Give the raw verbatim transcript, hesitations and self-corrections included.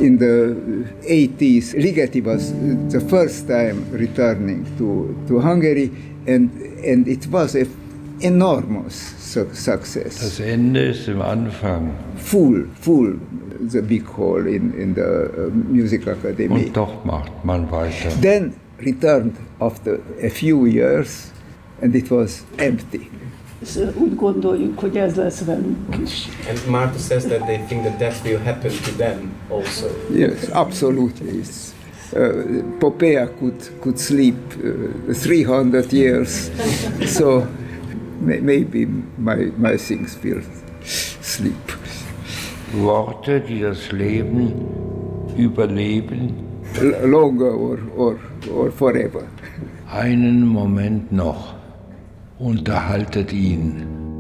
in the eighties, Ligeti was the first time returning to, to Hungary, and, and it was an enormous su success. Das Ende ist im Anfang. Full, full, the big hall in, in the uh, Music Academy. Und doch macht man weiter. Then returned after a few years, and it was empty. Úgy gondoljuk, hogy ez lesz velünk is. And Marta says that they think that that will happen to them also. Yes, absolutely. It's, uh, Popea could, could sleep uh, three hundred years, so may, maybe my, my things will sleep. Worte, die das Leben überleben. L longer or, or, or forever. Einen Moment noch. Unterhaltet ihn.